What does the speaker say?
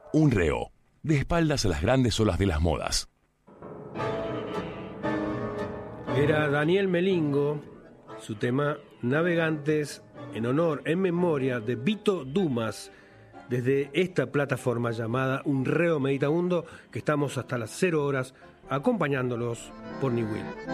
Un reo, de espaldas a las grandes olas de las modas. Era Daniel Melingo, su tema Navegantes, en honor, en memoria de Vito Dumas, desde esta plataforma llamada Un Reo Meditabundo, que estamos hasta las 0 horas acompañándolos por New Will.